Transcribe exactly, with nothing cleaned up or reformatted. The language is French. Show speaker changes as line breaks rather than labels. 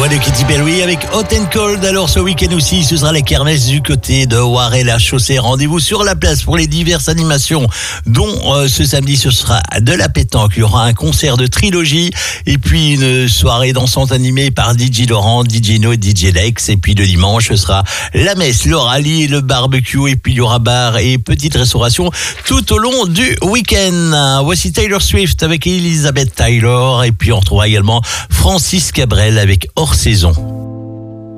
de Katy Perry avec Hot and Cold. Alors ce week-end aussi, ce sera la kermesse du côté de Oire-et-la-Chaussée. Rendez-vous sur la place pour les diverses animations, dont euh, ce samedi, ce sera de la pétanque. Il y aura un concert de trilogie et puis une soirée dansante animée par D J Laurent, D J No et D J Lex. Et puis le dimanche, ce sera la messe, le rallye, le barbecue et puis il y aura bar et petite restauration tout au long du week-end. Voici Taylor Swift avec Elizabeth Taylor et puis on retrouvera également Francis Cabrel avec Hors Saison.